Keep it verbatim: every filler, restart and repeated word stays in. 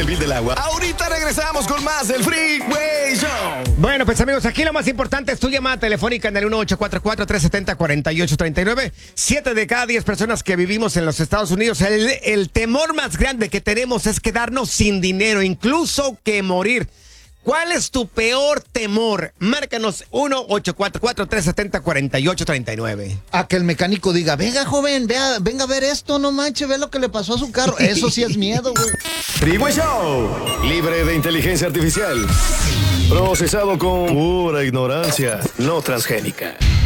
bill del agua. Ahorita regresamos con más del Freeway Show. Bueno, pues amigos, aquí lo más importante es tu llamada telefónica en el uno ocho cuatro cuatro, tres siete cero, cuatro ocho tres nueve. Siete de cada diez personas que vivimos en los Estados Unidos, el, el temor más grande que tenemos es quedarnos sin dinero, incluso que morir. ¿Cuál es tu peor temor? Márcanos uno ocho cuatro cuatro, tres siete cero, cuatro ocho tres nueve. A que el mecánico diga, venga joven, vea, venga a ver esto, no manche, ve lo que le pasó a su carro. Eso sí es miedo, güey. Freeway Show, libre de inteligencia artificial. Procesado con pura ignorancia, no transgénica.